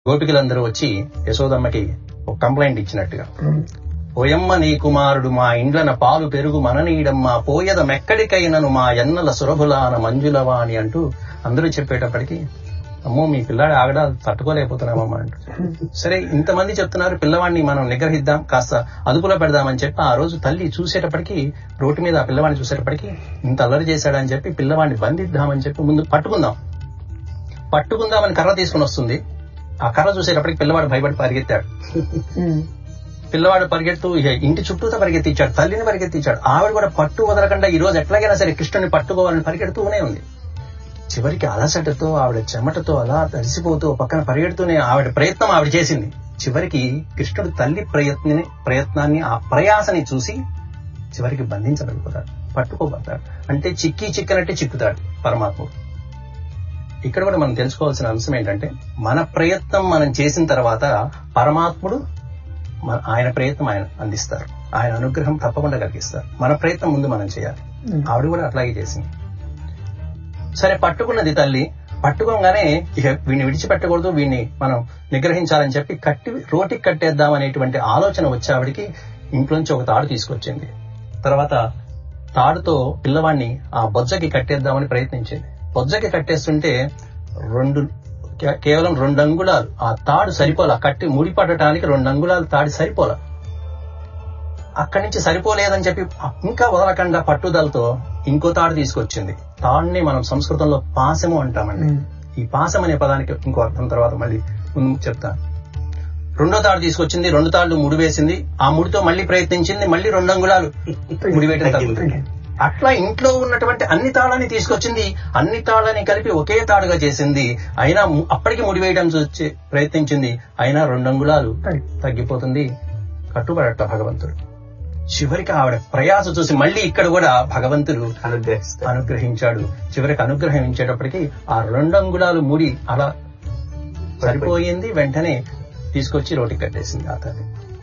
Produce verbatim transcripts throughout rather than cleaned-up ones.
గోపికలందరూ వచ్చి యశోదమ్మకి ఒక కంప్లైంట్ ఇచ్చినట్టుగా, ఓయమ్మ నీ కుమారుడు మా ఇండ్లన పాలు పెరుగు మననీడమ్మా పోయద మెక్కడికైనను మా ఎన్నల సురభులాన మంజులవాణి అంటూ అందరూ చెప్పేటప్పటికి, అమ్మో మీ పిల్లాడు ఆగడా తట్టుకోలేకపోతున్నామమ్మా అంటూ. సరే ఇంతమంది చెప్తున్నారు, పిల్లవాడిని మనం నిగ్రహిద్దాం, కాస్త అదుపులో పెడదామని చెప్పి ఆ రోజు తల్లి చూసేటప్పటికి, రోడ్డు మీద ఆ పిల్లవాడిని చూసేటప్పటికి ఇంత అల్లరి చేశాడని చెప్పి పిల్లవాడిని బంధిద్దామని చెప్పి ముందు పట్టుకుందాం పట్టుకుందామని కర్ర తీసుకుని వస్తుంది. ఆ కర్ర చూసేటప్పటికి పిల్లవాడు భయపడి పరిగెత్తాడు. పిల్లవాడు పరిగెత్తు ఇంటి చుట్టూతో పరిగెత్తించాడు, తల్లిని పరిగెత్తించాడు. ఆవిడ కూడా పట్టు వదలకుండా ఈ రోజు ఎట్లాగైనా సరే కృష్ణుని పట్టుకోవాలని పరిగెడుతూనే ఉంది. చివరికి అలసటతో ఆవిడ చెమటతో అలా తడిసిపోతూ పక్కన పరిగెడుతూనే ఆవిడ ప్రయత్నం ఆవిడ చేసింది. చివరికి కృష్ణుడు తల్లి ప్రయత్ని ప్రయత్నాన్ని ఆ ప్రయాసని చూసి చివరికి బంధించబడిపోతాడు, పట్టుకోబడతాడు. అంటే చిక్కి చిక్కనట్టే చిక్కుతాడు పరమాత్ముడు. ఇక్కడ కూడా మనం తెలుసుకోవాల్సిన అంశం ఏంటంటే, మన ప్రయత్నం మనం చేసిన తర్వాత పరమాత్ముడు ఆయన ప్రయత్నం ఆయన అందిస్తారు, ఆయన అనుగ్రహం తప్పకుండా కలిగిస్తారు. మన ప్రయత్నం ముందు మనం చేయాలి. ఆవిడ కూడా అట్లాగే చేసింది. సరే పట్టుకున్నది తల్లి. పట్టుకోగానే ఇక వీడిని విడిచిపెట్టకూడదు, వీడిని మనం నిగ్రహించాలని చెప్పి కట్టి రోటికి కట్టేద్దాం అనేటువంటి ఆలోచన వచ్చి ఆవిడికి ఇంట్లోంచి ఒక తాడు తీసుకొచ్చింది. తర్వాత తాడుతో పిల్లవాడిని ఆ బొజ్జకి కట్టేద్దామని ప్రయత్నించింది. బొజ్జకి కట్టేస్తుంటే రెండు కేవలం రెండు అంగుళాలు ఆ తాడు సరిపోలా, కట్టి ముడిపడటానికి రెండు అంగుళాలు తాడు సరిపోలా. అక్కడి నుంచి సరిపోలేదని చెప్పి ఇంకా వదలకుండా పట్టుదలతో ఇంకో తాడు తీసుకొచ్చింది. తాడుని మనం సంస్కృతంలో పాశము అంటామండి. ఈ పాశం అనే పదానికి ఇంకో అర్థం తర్వాత మళ్ళీ ముందు చెప్తాను. రెండో తాడు తీసుకొచ్చింది, రెండు తాళ్లు ముడి వేసింది. ఆ ముడితో మళ్ళీ ప్రయత్నించింది, మళ్ళీ రెండు అంగుళాలు ముడివేయడం తగ్గుతుంది. అట్లా ఇంట్లో ఉన్నటువంటి అన్ని తాళ్ళని తీసుకొచ్చింది, అన్ని తాళ్ళని కలిపి ఒకే తాడుగా చేసింది. అయినా అప్పటికి ముడివేయడం చూసి ప్రయత్నించింది, అయినా రెండు అంగుళాలు తగ్గిపోతుంది. కట్టుబడట భగవంతుడు. చివరికి ఆవిడ ప్రయాస చూసి మళ్ళీ ఇక్కడ కూడా భగవంతుడు అనుగ్రహించాడు. చివరికి అనుగ్రహించేటప్పటికి ఆ రెండు అంగుళాలు ముడి అలా సరిపోయింది. వెంటనే తీసుకొచ్చి రోటికి కట్టేసింది ఆ తల్లి.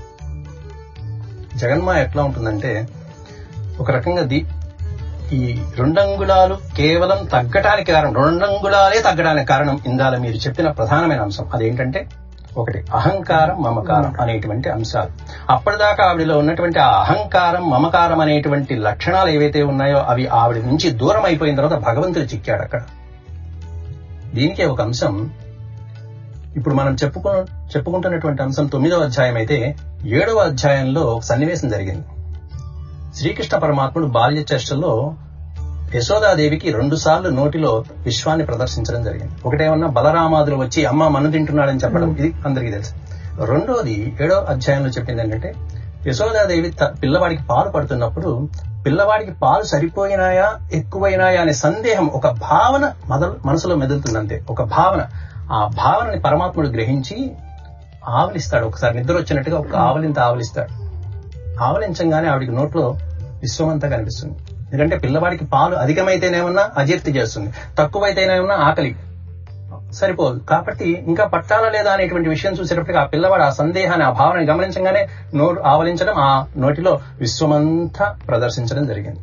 జగన్మాయ ఎట్లా ఉంటుందంటే, ఒక రకంగా ది ఈ రెండంగుళాలు కేవలం తగ్గటానికి కారణం, రెండంగుళాలే తగ్గడానికి కారణం ఇందాల మీరు చెప్పిన ప్రధానమైన అంశం. అదేంటంటే, ఒకటి అహంకారం, మమకారం అనేటువంటి అంశాలు. అప్పటిదాకా ఆవిడలో ఉన్నటువంటి ఆ అహంకారం, మమకారం అనేటువంటి లక్షణాలు ఏవైతే ఉన్నాయో అవి ఆవిడ నుంచి దూరం అయిపోయిన తర్వాత భగవంతుడు చిక్కాడు అక్కడ. దీనికే ఒక అంశం ఇప్పుడు మనం చెప్పుకు చెప్పుకుంటున్నటువంటి అంశం తొమ్మిదవ అధ్యాయం అయితే, ఏడవ అధ్యాయంలో ఒక సన్నివేశం జరిగింది. శ్రీకృష్ణ పరమాత్ముడు బాల్య చేష్టల్లో యశోదాదేవికి రెండు సార్లు నోటిలో విశ్వాన్ని ప్రదర్శించడం జరిగింది. ఒకటేమన్నా బలరామాదులు వచ్చి అమ్మ మన్ను తింటున్నాడని చెప్పడం, ఇది అందరికీ తెలుసు. రెండోది ఏడో అధ్యాయంలో చెప్పింది ఏంటంటే, యశోదాదేవి పిల్లవాడికి పాలు పడుతున్నప్పుడు పిల్లవాడికి పాలు సరిపోయినాయా ఎక్కువైనాయా అనే సందేహం, ఒక భావన మొదలు మనసులో మెదులుతుందంతే. ఒక భావన, ఆ భావనని పరమాత్ముడు గ్రహించి ఆవలిస్తాడు. ఒకసారి నిద్ర వచ్చినట్టుగా ఒక ఆవలింత ఆవలిస్తాడు. ఆవలించంగానే ఆవిడికి నోట్లో విశ్వమంతా కనిపిస్తుంది. ఎందుకంటే పిల్లవాడికి పాలు అధికమైతేనేమన్నా అజీర్తి చేస్తుంది, తక్కువైతేనేమన్నా ఆకలి సరిపోదు. కాబట్టి ఇంకా పట్టాలా లేదా అనేటువంటి విషయం చూసేటప్పటికి ఆ పిల్లవాడు ఆ సందేహాన్ని, ఆ భావనని గమనించగానే నోరు ఆవలించడం, ఆ నోటిలో విశ్వమంతా ప్రదర్శించడం జరిగింది.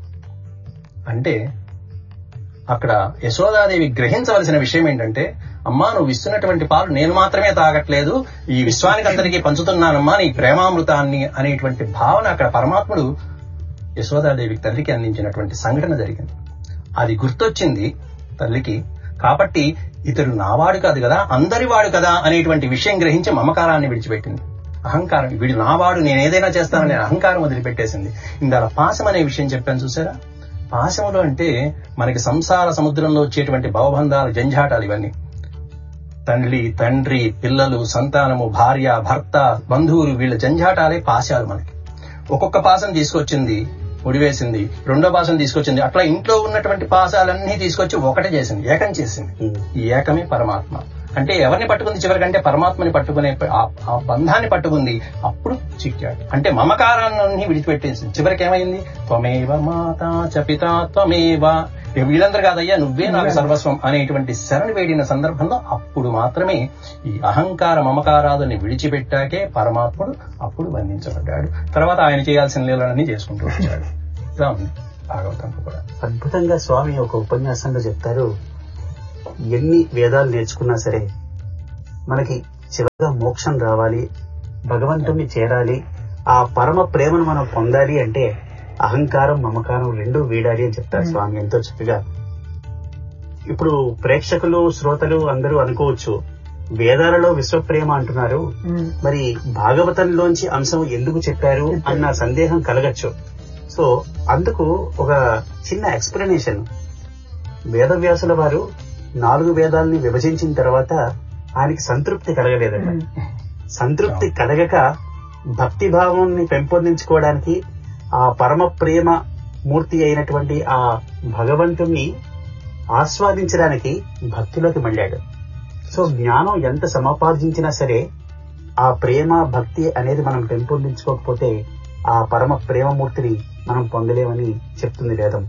అంటే అక్కడ యశోదాదేవి గ్రహించవలసిన విషయం ఏంటంటే, అమ్మా నువ్వు ఇస్తున్నటువంటి పాలు నేను మాత్రమే తాగట్లేదు, ఈ విశ్వానికి అందరికీ పంచుతున్నానమ్మా నీ ప్రేమామృతాన్ని అనేటువంటి భావన అక్కడ పరమాత్ముడు యశోదాదేవి తల్లికి అందించినటువంటి సంఘటన జరిగింది. అది గుర్తొచ్చింది తల్లికి. కాబట్టి ఇతడు నావాడు కాదు కదా, అందరి వాడు కదా అనేటువంటి విషయం గ్రహించి మమకారాన్ని విడిచిపెట్టింది. అహంకారం, వీడు నావాడు, నేను ఏదైనా చేస్తానని అహంకారం వదిలిపెట్టేసింది. ఇందాల పాశం అనే విషయం చెప్పాను చూసారా. పాశములు అంటే మనకి సంసార సముద్రంలో వచ్చేటువంటి భవబంధాల జంఝాటాలు ఇవన్నీ. తల్లి, తండ్రి, పిల్లలు, సంతానము, భార్య, భర్త, బంధువులు, వీళ్ళ జంఝాటాలే పాశాలు మనకి. ఒక్కొక్క పాశం తీసుకొచ్చింది, ముడివేసింది, రెండో పాశం తీసుకొచ్చింది. అట్లా ఇంట్లో ఉన్నటువంటి పాశాలన్నీ తీసుకొచ్చి ఒకటే చేసింది, ఏకం చేసింది. ఈ ఏకమే పరమాత్మ. అంటే ఎవరిని పట్టుకుంది చివరికంటే పరమాత్మని పట్టుకునే ఆ బంధాన్ని పట్టుకుంది. అప్పుడు చిక్కాడు. అంటే మమకారాన్ని విడిచిపెట్టేసింది. చివరికి ఏమైంది, త్వమేవ మాతా చ పితా త్వమేవ, వీళ్ళందరూ కాదయ్యా నువ్వే నాకు సర్వస్వం అనేటువంటి శరణి వేడిన సందర్భంలో అప్పుడు మాత్రమే ఈ అహంకార మమకారాలని విడిచిపెట్టాకే పరమాత్ముడు అప్పుడు బంధించబడ్డాడు. తర్వాత ఆయన చేయాల్సిన లీలలన్నీ చేసుకుంటూ వచ్చాడు. ఇలా ఉంది భాగవతంలో కూడా. అద్భుతంగా స్వామి ఒక ఉపన్యాసంలో చెప్తారు, ఎన్ని వేదాలు నేర్చుకున్నా సరే మనకి చివరిగా మోక్షం రావాలి, భగవంతుణ్ణి చేరాలి, ఆ పరమ ప్రేమను మనం పొందాలి అంటే అహంకారం మమకారం రెండూ వీడాలి అని చెప్తారు స్వామి ఎంతో చక్కగా. ఇప్పుడు ప్రేక్షకులు శ్రోతలు అందరూ అనుకోవచ్చు, వేదాలలో విశ్వప్రేమ అంటున్నారు, మరి భాగవతంలోంచి అంశం ఎందుకు చెప్పారు అన్న సందేహం కలగచ్చు. సో అందుకు ఒక చిన్న ఎక్స్ప్లెనేషన్. వేదవ్యాసుల వారు నాలుగు వేదాలని విభజించిన తర్వాత ఆయనకి సంతృప్తి కలగలేదట. సంతృప్తి కలగక భక్తి భావాన్ని పెంపొందించుకోవడానికి ఆ పరమ ప్రేమ మూర్తి అయినటువంటి ఆ భగవంతుణ్ణి ఆస్వాదించడానికి భక్తిలోకి మళ్ళాడు. సో జ్ఞానం ఎంత సముపార్జించినా సరే ఆ ప్రేమ భక్తి అనేది మనం పెంపొందించుకోకపోతే ఆ పరమ ప్రేమమూర్తిని మనం పొందలేమని చెప్తుంది వేదం.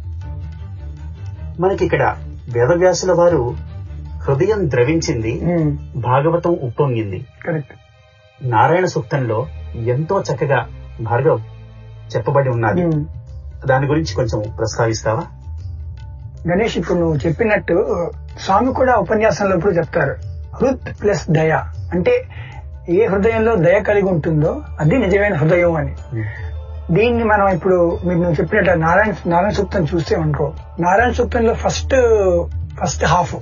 మనకి ఇక్కడ వేదవ్యాసుల వారు హృదయం ద్రవించింది, భాగవతం ఉప్పొంగింది. నారాయణ సూక్తంలో ఎంతో చక్కగా భార్గవ్ చెప్పబడి ఉన్నది. దాని గురించి కొంచెం ప్రస్తావిస్తావా? గణేష్, ఇప్పుడు నువ్వు చెప్పినట్టు స్వామి కూడా ఉపన్యాసంలో ఇప్పుడు చెప్తారు, హృద్ ప్లస్ దయ అంటే ఏ హృదయంలో దయ కలిగి ఉంటుందో అది నిజమైన హృదయం అని. దీన్ని మనం ఇప్పుడు మీరు నువ్వు చెప్పినట్టు నారాయణ నారాయణ సూక్తం చూస్తే అనుకో, నారాయణ సూక్తంలో ఫస్ట్ ఫస్ట్ హాఫ్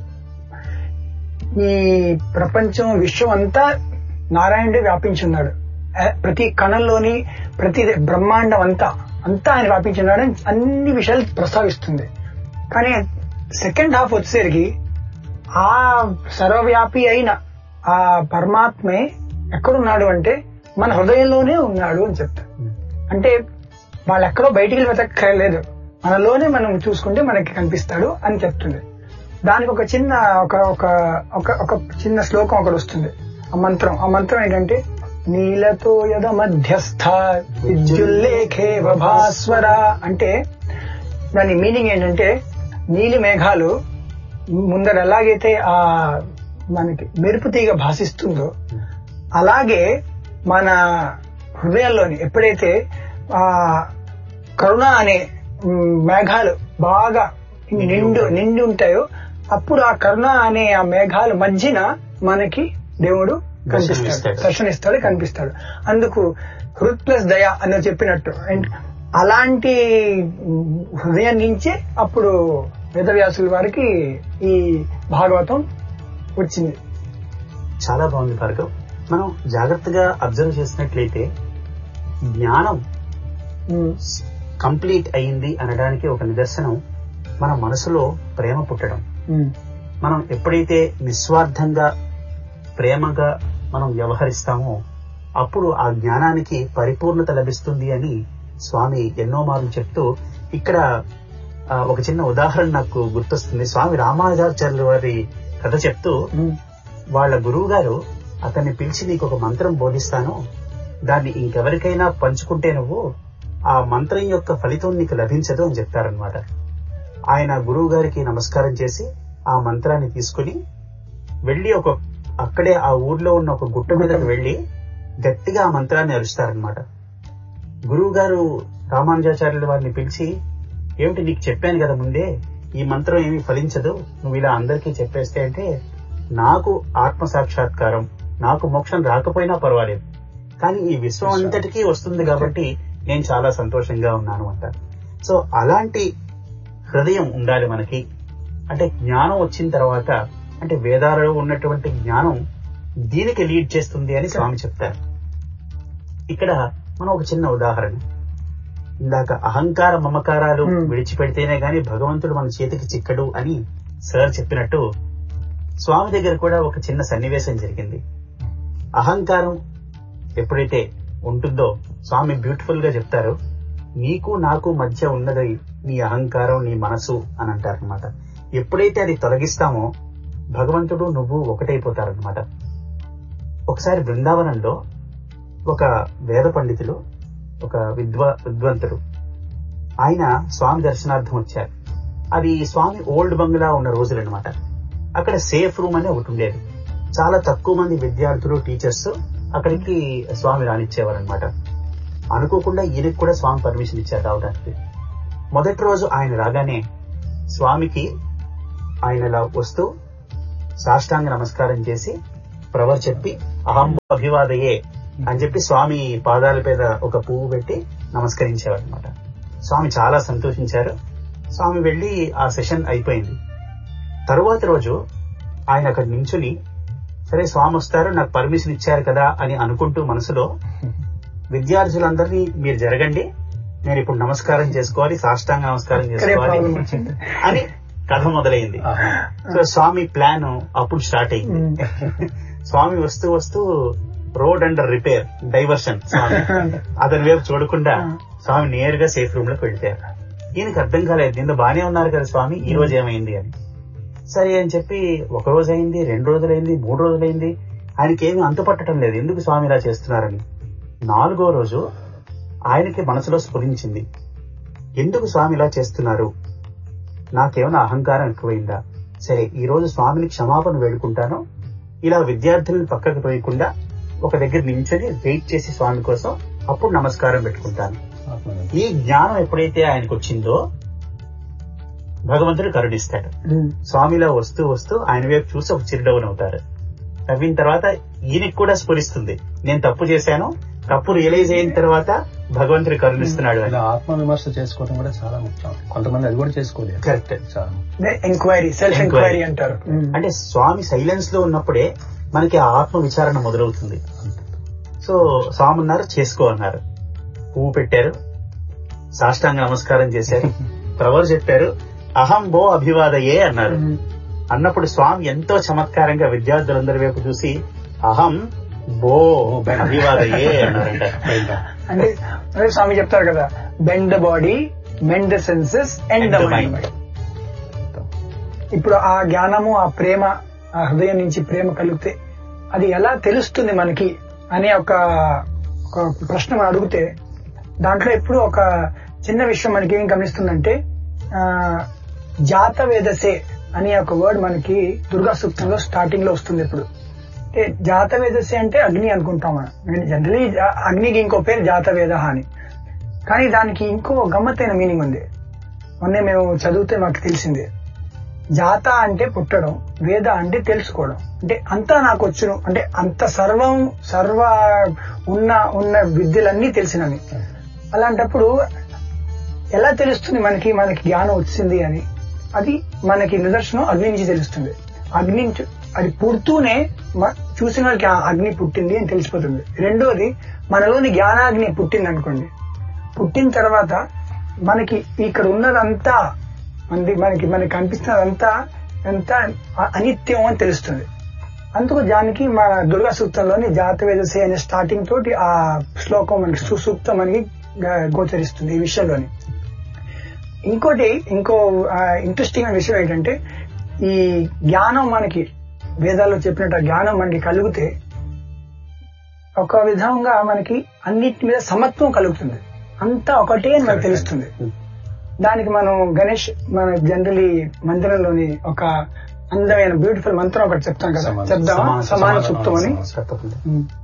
ఈ ప్రపంచం విశ్వం అంతా నారాయణుడే వ్యాపించున్నాడు. ప్రతి కణంలోని ప్రతి బ్రహ్మాండం అంతా అంతా ఆయన వ్యాపించున్నాడు అని అన్ని విషయాలు ప్రస్తావిస్తుంది. కానీ సెకండ్ హాఫ్ వచ్చేసరికి ఆ సర్వవ్యాపి అయిన ఆ పరమాత్మే ఎక్కడున్నాడు అంటే మన హృదయంలోనే ఉన్నాడు అని చెప్తారు. అంటే వాళ్ళు ఎక్కడో బయటికి వెతక్కర్లేదు, మనలోనే మనం చూసుకుంటే మనకి కనిపిస్తాడు అని చెప్తుంది. దానికి ఒక చిన్న ఒక ఒక ఒక చిన్న శ్లోకం ఒకటి వస్తుంది, ఆ మంత్రం. ఆ మంత్రం ఏంటంటే నీలతో యద మధ్యస్థ విద్యుల్లేఖే భాస్వర అంటే దాని మీనింగ్ ఏంటంటే నీలి మేఘాలు ముందర ఎలాగైతే ఆ మనకి మెరుపు తీగ భాషిస్తుందో అలాగే మన హృదయాల్లోని ఎప్పుడైతే ఆ కరుణ అనే మేఘాలు బాగా నిండు నిండి ఉంటాయో అప్పుడు ఆ కరుణ అనే ఆ మేఘాల మధ్యన మనకి దేవుడు కనిపిస్తాడు, దర్శనిస్తాడు, కనిపిస్తాడు. అందుకు హృద్ ప్లస్ దయ అని చెప్పినట్టు అలాంటి హృదయం నుంచే అప్పుడు వేదవ్యాసుల వారికి ఈ భాగవతం వచ్చింది. చాలా బాగుంది భార్గవ్. మనం జాగ్రత్తగా అబ్జర్వ్ చేసినట్లయితే జ్ఞానం కంప్లీట్ అయింది అనడానికి ఒక నిదర్శనం మన మనసులో ప్రేమ పుట్టడం. మనం ఎప్పుడైతే నిస్వార్థంగా ప్రేమగా మనం వ్యవహరిస్తామో అప్పుడు ఆ జ్ఞానానికి పరిపూర్ణత లభిస్తుంది అని స్వామి ఎన్నో మార్లు చెప్తూ, ఇక్కడ ఒక చిన్న ఉదాహరణ నాకు గుర్తొస్తుంది. స్వామి రామానుజాచార్యుల వారి కథ చెప్తూ వాళ్ళ గురువు గారు అతన్ని పిలిచి నీకు ఒక మంత్రం బోధిస్తాను, దాన్ని ఇంకెవరికైనా పంచుకుంటే నువ్వు ఆ మంత్రం యొక్క ఫలితం నీకు లభించదు అని చెప్తారనమాట. ఆయన గురువు గారికి నమస్కారం చేసి ఆ మంత్రాన్ని తీసుకుని వెళ్లి ఒక అక్కడే ఆ ఊర్లో ఉన్న ఒక గుట్ట మీదకి వెళ్లి గట్టిగా ఆ మంత్రాన్ని అరుస్తారనమాట. గురువు గారు రామానుజాచార్యుల వారిని పిలిచి, ఏమిటి నీకు చెప్పాను కదా ముందే ఈ మంత్రం ఏమీ ఫలించదు, నువ్వు ఇలా అందరికీ చెప్పేస్తే అంటే, నాకు ఆత్మ సాక్షాత్కారం, నాకు మోక్షం రాకపోయినా పర్వాలేదు, కానీ ఈ విశ్వం అంతటికీ వస్తుంది కాబట్టి నేను చాలా సంతోషంగా ఉన్నాను అంటారు. సో అలాంటి హృదయం ఉండాలి మనకి. అంటే జ్ఞానం వచ్చిన తర్వాత అంటే వేదాలలో ఉన్నటువంటి జ్ఞానం దీనికి లీడ్ చేస్తుంది అని స్వామి చెప్తారు. ఇక్కడ మనం ఒక చిన్న ఉదాహరణ, ఇందాక అహంకార మమకారాలు విడిచిపెడితేనే గాని భగవంతుడు మన చేతికి చిక్కడు అని సార్ చెప్పినట్టు స్వామి దగ్గర కూడా ఒక చిన్న సన్నివేశం జరిగింది. అహంకారం ఎప్పుడైతే ఉంటుందో స్వామి బ్యూటిఫుల్ గా చెప్తారు, నీకు నాకు మధ్య ఉన్నది నీ అహంకారం, నీ మనసు అని అంటారనమాట. ఎప్పుడైతే అది తొలగిస్తామో భగవంతుడు నువ్వు ఒకటైపోతారనమాట. ఒకసారి బృందావనంలో ఒక వేద పండితులు, ఒక విద్వ విద్వంతుడు ఆయన స్వామి దర్శనార్థం వచ్చారు. అది స్వామి ఓల్డ్ బంగ్లా ఉన్న రోజులు అనమాట. అక్కడ సేఫ్ రూమ్ అని ఒకటి ఉండేది. చాలా తక్కువ మంది విద్యార్థులు, టీచర్స్ అక్కడికి స్వామి రానిచ్చేవారు అనమాట. అనుకోకుండా ఈయనకి కూడా స్వామి పర్మిషన్ ఇచ్చారు రావడానికి. మొదటి రోజు ఆయన రాగానే స్వామికి ఆయన ఇలా వస్తూ సాష్టాంగ నమస్కారం చేసి ప్రవర్ చెప్పి అహం అభివాదయే అని చెప్పి స్వామి పాదాల మీద ఒక పువ్వు పెట్టి నమస్కరించేవారు అనమాట. స్వామి చాలా సంతోషించారు. స్వామి వెళ్లి ఆ సెషన్ అయిపోయింది. తరువాత రోజు ఆయన అక్కడ నించుని, సరే స్వామి వస్తారు, నాకు పర్మిషన్ ఇచ్చారు కదా అని అనుకుంటూ మనసులో, విద్యార్థులందరినీ మీరు జరగండి, నేను ఇప్పుడు నమస్కారం చేసుకోవాలి, సాష్టాంగ నమస్కారం చేసుకోవాలి అని కథ మొదలైంది. సో స్వామి ప్లాన్ అప్పుడు స్టార్ట్ అయింది. స్వామి వస్తూ వస్తూ రోడ్ అండర్ రిపేర్, డైవర్షన్, స్వామి అతని వైపు చూడకుండా స్వామి నేరుగా సేఫ్ రూమ్ లోకి వెళ్తారు. ఈయనకి అర్థం కాలేదు, నిన్న బానే ఉన్నారు కదా స్వామి, ఈ రోజు ఏమైంది అని. సరే అని చెప్పి ఒక రోజు అయింది, రెండు రోజులైంది, మూడు రోజులైంది, ఆయనకి ఏమీ అంతుపట్టడం లేదు ఎందుకు స్వామి ఇలా చేస్తున్నారని. నాలుగో రోజు ఆయనకి మనసులో స్ఫురించింది, ఎందుకు స్వామి ఇలా చేస్తున్నారు, నాకేమైనా అహంకారం ఎక్కువైందా, సరే ఈ రోజు స్వామిని క్షమాపణ వేడుకుంటాను, ఇలా విద్యార్థులను పక్కకు పోయకుండా ఒక దగ్గర నించొని వెయిట్ చేసి స్వామి కోసం అప్పుడు నమస్కారం పెట్టుకుంటాను. ఈ జ్ఞానం ఎప్పుడైతే ఆయనకు వచ్చిందో భగవంతుడు కరుణిస్తాడు. స్వామిలా వస్తూ వస్తూ ఆయన వైపు చూసి ఒక చిరునవ్వు నవ్వుతారు. నవ్విన తర్వాత ఈయనకి కూడా స్ఫురిస్తుంది, నేను తప్పు చేశాను, తప్పు రియలైజ్ అయిన తర్వాత భగవంతుడు కరుణిస్తున్నాడు అని. ఆత్మ విమర్శ చేసుకోవడం కూడా చాలా ముఖ్యం. కొంతమంది అది కూడా చేసుకోలేదు. కరెక్ట్. ఎంక్వైరీ, సెల్ఫ్ ఎంక్వైరీ అంటారు. అంటే స్వామి సైలెన్స్ లో ఉన్నప్పుడే మనకి ఆ ఆత్మ విచారణ మొదలవుతుంది. సో స్వామి ఉన్నారు, చేసుకో అన్నారు, పువ్వు పెట్టారు, సాష్టాంగ నమస్కారం చేశారు, ప్రవర్ చెప్పారు, అహం బో అభివాదయే అన్నారు. అన్నప్పుడు స్వామి ఎంతో చమత్కారంగా విద్యార్థులందరి వైపు చూసి అహం బో అభివాదయే అన్నారంట. అంటే స్వామి చెప్తారు కదా, bend the body, mend the senses, end the mind. ఇప్పుడు ఆ జ్ఞానము, ఆ ప్రేమ, ఆ హృదయం నుంచి ప్రేమ కలిగితే అది ఎలా తెలుస్తుంది మనకి అనే ఒక ప్రశ్న మనం అడిగితే, దాంట్లో ఎప్పుడు ఒక చిన్న విషయం మనకి ఏం గమనిస్తుందంటే, ఆ జాతవేదసే అనే ఒక వర్డ్ మనకి దుర్గా సూక్తంలో స్టార్టింగ్ లో వస్తుంది. ఇప్పుడు అంటే జాతవేదసే అంటే అగ్ని అనుకుంటాం మనం జనరలీ, అగ్నికి ఇంకో పేరు జాతవేద అని. కానీ దానికి ఇంకో గమ్మత్తైన మీనింగ్ ఉంది. మొన్నే మేము చదివితే మాకు తెలిసిందే. జాత అంటే పుట్టడం, వేద అంటే తెలుసుకోవడం. అంటే అంతా నాకు వచ్చును, అంటే అంత సర్వం సర్వ ఉన్న ఉన్న విద్యలన్నీ తెలిసినవి. అలాంటప్పుడు ఎలా తెలుస్తుంది మనకి మనకి జ్ఞానం వచ్చింది అని? అది మనకి నిదర్శనం అగ్ని నుంచి తెలుస్తుంది. అగ్ని అది పుడుతూనే చూసిన వాళ్ళకి అగ్ని పుట్టింది అని తెలిసిపోతుంది. రెండోది, మనలోని జ్ఞానాగ్ని పుట్టింది అనుకోండి, పుట్టిన తర్వాత మనకి ఇక్కడ ఉన్నదంతా మనకి మనకి మనకి కనిపిస్తున్నదంతా ఎంత అనిత్యం అని తెలుస్తుంది. అందుకు దానికి మా దుర్గా సూక్తంలోని జాతవేదసే అనే స్టార్టింగ్ తోటి ఆ శ్లోకం మనకి సుసూక్తం మనకి గోచరిస్తుంది ఈ విషయంలోని. ఇంకోటి ఇంకో ఇంట్రెస్టింగ్ విషయం ఏంటంటే, ఈ జ్ఞానం మనకి వేదాల్లో చెప్పినట్టు జ్ఞానం మనకి కలిగితే ఒక విధంగా మనకి అన్నిటి మీద సమత్వం కలుగుతుంది. అంతా ఒకటే అని మనకు తెలుస్తుంది. దానికి మనం గణేష్ మన జనరలీ మందిరంలోని ఒక అందమైన బ్యూటిఫుల్ మంత్రం ఒకటి చెప్తాం కదా, చెప్దామా? సమాన సూక్తం అని.